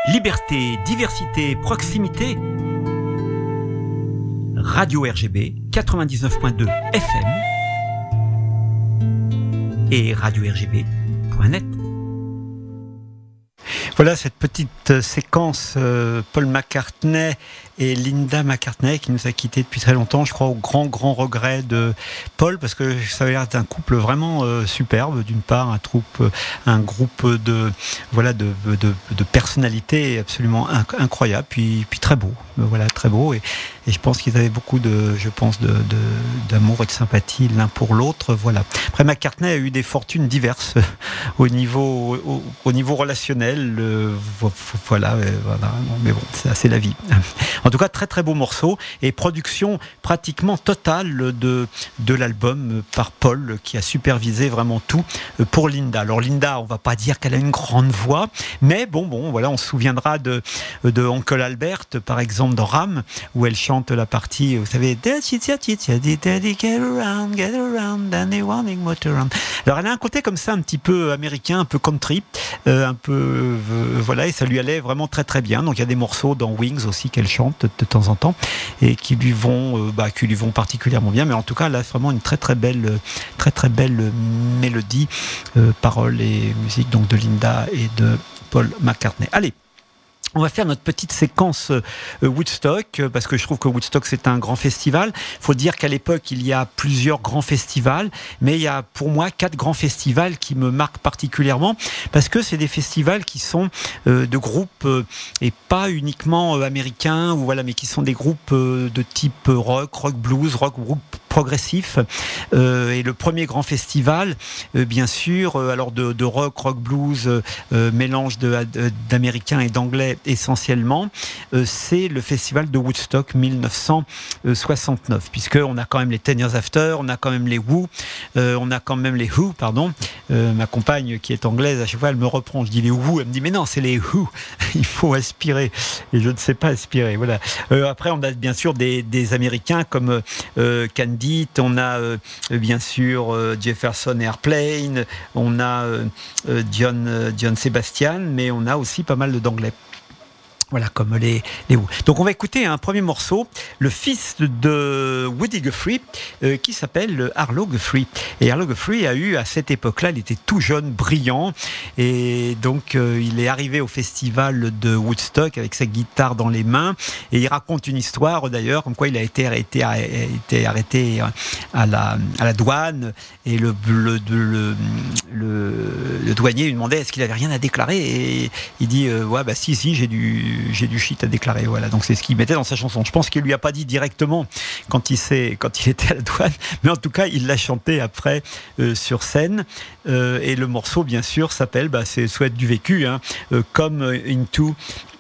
Liberté, diversité, proximité. Radio RGB 99.2 FM et radio-rgb.net. Voilà cette petite séquence Paul McCartney et Linda McCartney qui nous a quittés depuis très longtemps, je crois au grand regret de Paul, parce que ça avait l'air d'un couple vraiment superbe. D'une part, un groupe de personnalités absolument incroyables, puis très beau, très beau, et je pense qu'ils avaient beaucoup d'amour et de sympathie l'un pour l'autre. Voilà. Après, McCartney a eu des fortunes diverses au niveau relationnel. Mais bon, c'est la vie. En tout cas, très beau morceau et production pratiquement totale de l'album par Paul, qui a supervisé vraiment tout pour Linda. Alors Linda, on va pas dire qu'elle a une grande voix, mais on se souviendra de Uncle Albert, par exemple, dans Ram, où elle chante la partie, vous savez, get around, and they wanting motor around. Alors elle a un côté comme ça, un petit peu américain, un peu country, et ça lui allait vraiment très bien. Donc il y a des morceaux dans Wings aussi qu'elle chante de temps en temps et qui lui vont particulièrement bien. Mais en tout cas, là, c'est vraiment une très belle mélodie, paroles et musique donc de Linda et de Paul McCartney. Allez. On va faire notre petite séquence Woodstock, parce que je trouve que Woodstock c'est un grand festival. Il faut dire qu'à l'époque il y a plusieurs grands festivals, mais il y a pour moi 4 grands festivals qui me marquent particulièrement, parce que c'est des festivals qui sont de groupes et pas uniquement américains, mais qui sont des groupes de type rock blues, rock progressif. Et le premier grand festival, bien sûr, alors de rock blues, mélange d'américains et d'anglais essentiellement, c'est le festival de Woodstock 1969, puisqu'on a quand même les 10 Years After, on a quand même les Who, ma compagne qui est anglaise, à chaque fois elle me reprend, je dis les Who, elle me dit mais non c'est les Who, il faut aspirer, et je ne sais pas aspirer, voilà. Après on a bien sûr des Américains comme Candid, on a bien sûr Jefferson Airplane, on a John Sebastian, mais on a aussi pas mal d'anglais. Voilà, comme les Who. Donc on va écouter un premier morceau, le fils de Woody Guthrie, qui s'appelle Arlo Guthrie. Et Arlo Guthrie a eu, à cette époque-là, il était tout jeune, brillant, et donc il est arrivé au festival de Woodstock avec sa guitare dans les mains, et il raconte une histoire d'ailleurs, comme quoi il a été arrêté à la douane, et le douanier lui demandait est-ce qu'il avait rien à déclarer, et il dit si j'ai du shit à déclarer, voilà. Donc c'est ce qu'il mettait dans sa chanson. Je pense qu'il lui a pas dit directement quand il était à la douane, mais en tout cas il l'a chanté après sur scène, et le morceau bien sûr s'appelle c'est Souhaite du vécu, comme Into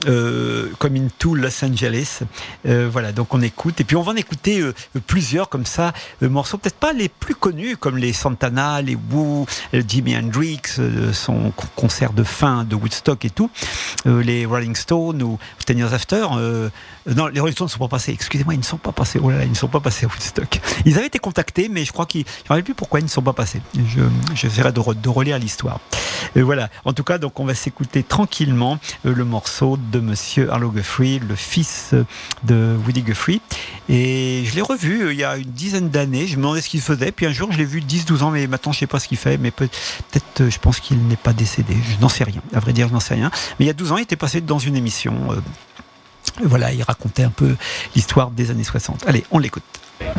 Los Angeles. Voilà, donc on écoute, et puis on va en écouter plusieurs comme ça, morceaux peut-être pas les plus connus comme les Santana, les Who, Jimi Hendrix, son concert de fin de Woodstock et tout, les Rolling Stones ou 10 Years After. Non, les Rolling Stones ne sont pas passés, excusez-moi, ils ne sont pas passés, ils ne sont pas passés à Woodstock. Ils avaient été contactés, mais je crois je ne me rappelle plus pourquoi ils ne sont pas passés. J'essaierai de relire l'histoire. Voilà, en tout cas, donc on va s'écouter tranquillement le morceau de monsieur Arlo Guthrie, le fils de Woody Guthrie. Et je l'ai revu il y a une dizaine d'années, je me demandais ce qu'il faisait, puis un jour je l'ai vu 10-12 ans, mais maintenant je ne sais pas ce qu'il fait, mais peut-être je pense qu'il n'est pas décédé, je n'en sais rien, à vrai dire je n'en sais rien, mais il y a 12 ans il était passé dans une émission, voilà, il racontait un peu l'histoire des années 60. Allez, on l'écoute.